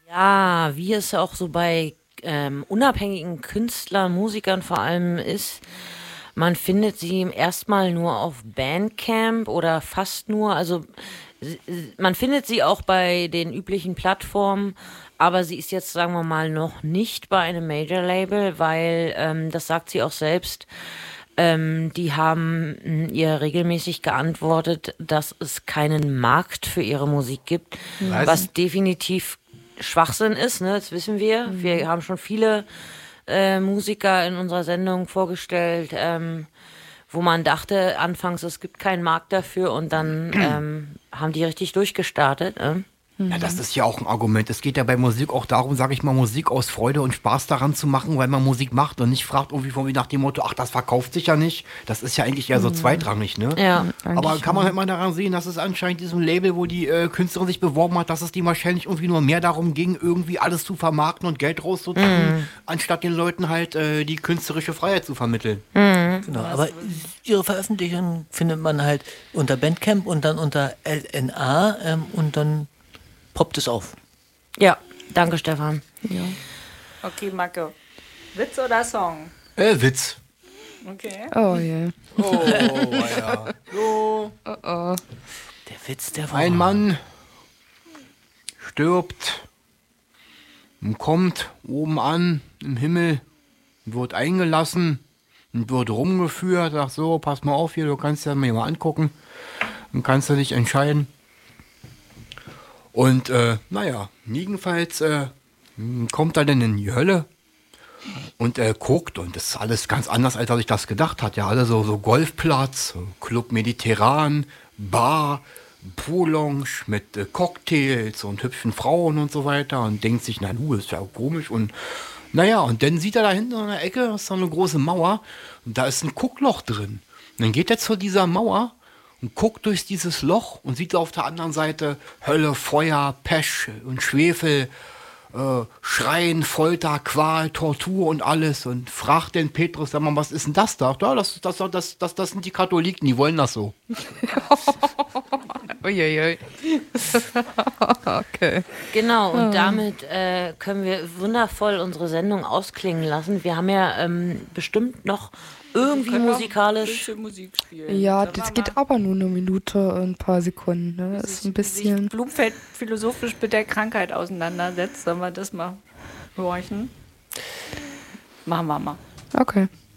Ja, wie es auch so bei unabhängigen Künstlern, Musikern vor allem ist, man findet sie erstmal nur auf Bandcamp oder fast nur, also man findet sie auch bei den üblichen Plattformen, aber sie ist jetzt, sagen wir mal, noch nicht bei einem Major-Label, weil, das sagt sie auch selbst, die haben ihr regelmäßig geantwortet, dass es keinen Markt für ihre Musik gibt, Was? was definitiv Schwachsinn ist, ne? Das wissen wir. Wir haben schon viele Musiker in unserer Sendung vorgestellt, wo man dachte anfangs, es gibt keinen Markt dafür und dann haben die richtig durchgestartet. Ja, das ist ja auch ein Argument. Es geht ja bei Musik auch darum, sage ich mal, Musik aus Freude und Spaß daran zu machen, weil man Musik macht und nicht fragt irgendwie von wie nach dem Motto, ach, das verkauft sich ja nicht. Das ist ja eigentlich eher so zweitrangig, ne? Ja. Aber kann man halt mal daran sehen, dass es anscheinend diesem Label, wo die Künstlerin sich beworben hat, dass es die wahrscheinlich irgendwie nur mehr darum ging, irgendwie alles zu vermarkten und Geld rauszudrücken, anstatt den Leuten halt die künstlerische Freiheit zu vermitteln. Genau, aber ihre Veröffentlichungen findet man halt unter Bandcamp und dann unter LNA und dann poppt es auf. Ja, danke Stefan. Okay, Macke. Witz oder Song? Witz. Okay. Oh je. Oh, ja. So. Der Witz der Woche. Ein Mann stirbt und kommt oben an im Himmel, wird eingelassen und wird rumgeführt. Sagt so, pass mal auf hier, du kannst ja mal angucken und kannst du dich entscheiden. Und naja, jedenfalls kommt er dann in die Hölle und er guckt und das ist alles ganz anders, als er sich das gedacht hat. Ja, alle so Golfplatz, Club Mediterran, Bar, Poollounge mit Cocktails und hübschen Frauen und so weiter und denkt sich, na du, ist ja komisch. Und naja, und dann sieht er da hinten in der Ecke, ist da eine große Mauer und da ist ein Guckloch drin. Und dann geht er zu dieser Mauer und guckt durch dieses Loch und sieht auf der anderen Seite Hölle, Feuer, Pech und Schwefel, Schreien, Folter, Qual, Tortur und alles und fragt den Petrus, sag mal, was ist denn das da? Ja, das sind die Katholiken, die wollen das so. Uiuiui. Okay. Genau, und damit können wir wundervoll unsere Sendung ausklingen lassen. Wir haben ja bestimmt noch irgendwie musikalisch. Musik spielen. Ja, Sollen das wir geht mal aber nur eine Minute und ein paar Sekunden. Ne? Das ist ein bisschen. sich Blumfeld philosophisch mit der Krankheit auseinandersetzt. Sollen wir das mal horchen? Machen wir mal. Okay.